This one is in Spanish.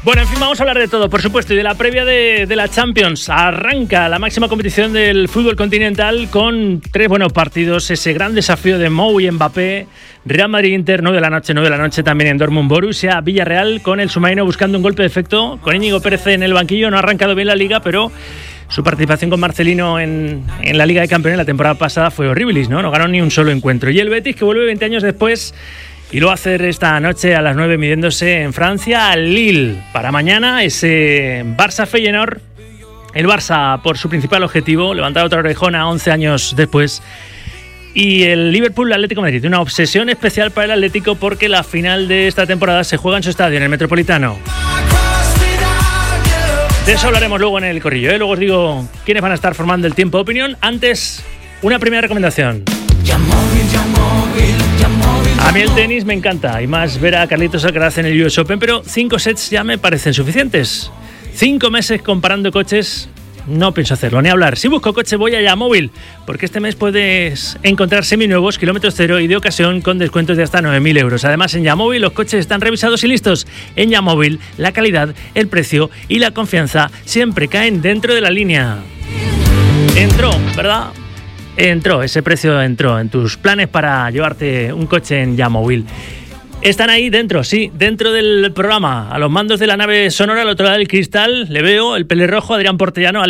Bueno, en fin, vamos a hablar de todo, por supuesto, y de la previa de la Champions. Arranca la máxima competición del fútbol continental con 3 buenos partidos. Ese gran desafío de Mou y Mbappé. Real Madrid-Inter, 9 de la noche también en Dortmund. Borussia Villarreal con el submarino buscando un golpe de efecto. Con Íñigo Pérez en el banquillo. No ha arrancado bien la Liga, pero su participación con Marcelino en la Liga de Campeones la temporada pasada fue horribilis, ¿no? No ganó ni un solo encuentro. Y el Betis, que vuelve 20 años después, y lo va a hacer esta noche a las 9 midiéndose en Francia al Lille. Para mañana ese Barça-Feyenoord. El Barça por su principal objetivo, levantar otra orejona 11 años después. Y el Liverpool-Atlético de Madrid, una obsesión especial para el Atlético porque la final de esta temporada se juega en su estadio, en el Metropolitano. De eso hablaremos luego en el corrillo, ¿eh? Luego os digo quiénes van a estar formando el tiempo de opinión. Antes, una primera recomendación. A mí el tenis me encanta, y más ver a Carlitos Alcaraz en el US Open, pero 5 sets ya me parecen suficientes. 5 meses comparando coches, no pienso hacerlo, ni hablar. Si busco coche voy a Yamóvil, porque este mes puedes encontrar seminuevos, kilómetros cero y de ocasión con descuentos de hasta 9.000 euros. Además, en Yamóvil los coches están revisados y listos. En Yamóvil, la calidad, el precio y la confianza siempre caen dentro de la línea. Entró, ¿verdad? Ese precio entró en tus planes para llevarte un coche en Yamóvil. Están ahí dentro, sí, dentro del programa, a los mandos de la nave sonora, al otro lado del cristal, le veo el pelirrojo Adrián Portellano.